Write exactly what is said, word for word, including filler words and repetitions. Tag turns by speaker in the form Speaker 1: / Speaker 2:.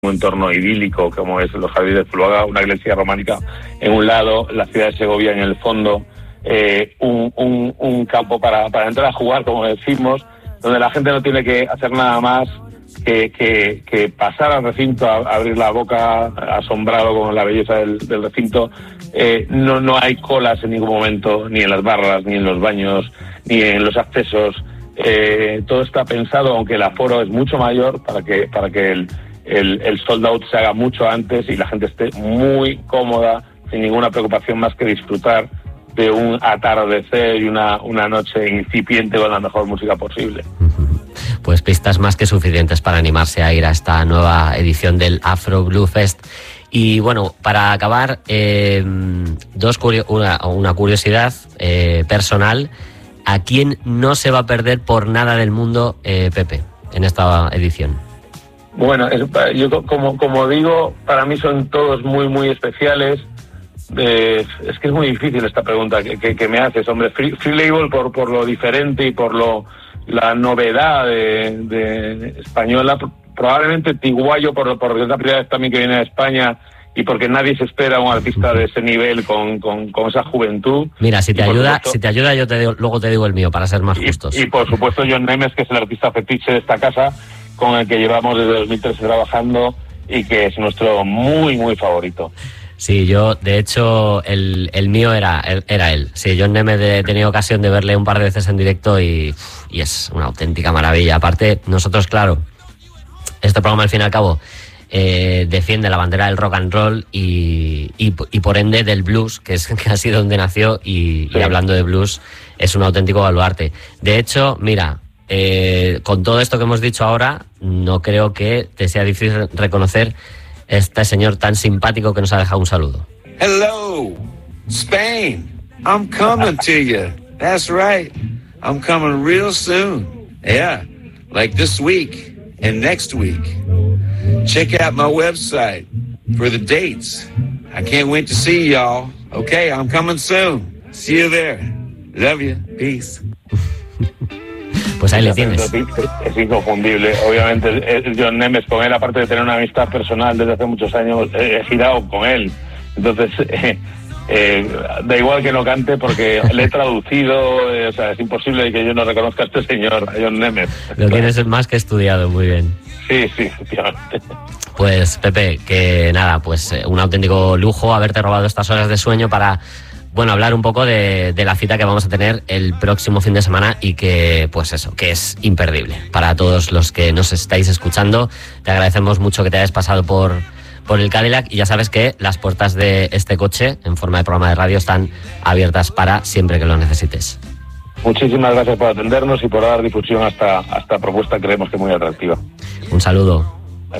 Speaker 1: un entorno idílico como es los Jardines de Zuloaga, una iglesia románica en un lado, la ciudad de Segovia en el fondo, eh, un, un, un campo para, para entrar a jugar, como decimos, donde la gente no tiene que hacer nada más que, que, que pasar al recinto, a, a abrir la boca asombrado con la belleza del, del recinto. Eh, no, no hay colas en ningún momento, ni en las barras, ni en los baños, ni en los accesos. Eh, todo está pensado, aunque el aforo es mucho mayor, para que para que el, el, el sold out se haga mucho antes y la gente esté muy cómoda, sin ninguna preocupación más que disfrutar de un atardecer y una, una noche incipiente con la mejor música posible.
Speaker 2: Pues pistas más que suficientes para animarse a ir a esta nueva edición del Afro Blue Fest. Y bueno, para acabar, eh, dos curio- una, una curiosidad eh, personal. ¿A quién no se va a perder por nada del mundo, eh, Pepe, en esta edición?
Speaker 1: Bueno, es, yo como, como digo, para mí son todos muy, muy especiales. Eh, es que es muy difícil esta pregunta que, que, que me haces, hombre. Free, Free Label por, por lo diferente y por lo la novedad de, de española. Probablemente Tiguayo por, por es la primera vez también que viene a España y porque nadie se espera un artista de ese nivel con, con, con esa juventud.
Speaker 2: Mira, si te ayuda,
Speaker 1: supuesto,
Speaker 2: si te ayuda yo te digo, luego te digo el mío para ser más justos.
Speaker 1: Y, y por supuesto John Nemes, que es el artista fetiche de esta casa, con el que llevamos desde dos mil trece trabajando y que es nuestro muy, muy favorito.
Speaker 2: Sí, yo, de hecho, el, el mío era, era él. Sí, John Nemes he tenido ocasión de verle un par de veces en directo y, y es una auténtica maravilla. Aparte, nosotros, claro, este programa al fin y al cabo eh, defiende la bandera del rock and roll y, y, y por ende del blues, que es casi donde nació, y, sí. y hablando de blues, es un auténtico baluarte. De hecho, mira, eh, con todo esto que hemos dicho ahora, no creo que te sea difícil reconocer este señor tan simpático que nos ha dejado un saludo.
Speaker 3: Hello, Spain. I'm coming to you. That's right. I'm coming real soon. Yeah, like this week and next week. Check out my website for the dates. I can't wait to see y'all. Okay, I'm coming soon. See you there. Love you. Peace.
Speaker 2: Pues ahí le tienes.
Speaker 1: Es inconfundible. Obviamente, es John Nemes. Con él, aparte de tener una amistad personal desde hace muchos años, he girado con él. Entonces, eh, eh, da igual que no cante porque le he traducido. Eh, o sea, es imposible que yo no reconozca a este señor, a John Nemes.
Speaker 2: Lo tienes más que estudiado, muy bien.
Speaker 1: Sí, sí, efectivamente.
Speaker 2: Pues, Pepe, que nada, pues un auténtico lujo haberte robado estas horas de sueño para, bueno, hablar un poco de, de la cita que vamos a tener el próximo fin de semana y que, pues eso, que es imperdible. Para todos los que nos estáis escuchando, te agradecemos mucho que te hayas pasado por, por el Cadillac y ya sabes que las puertas de este coche, en forma de programa de radio, están abiertas para siempre que lo necesites.
Speaker 1: Muchísimas gracias por atendernos y por dar difusión a esta, a esta propuesta que creemos que es muy atractiva.
Speaker 2: Un saludo.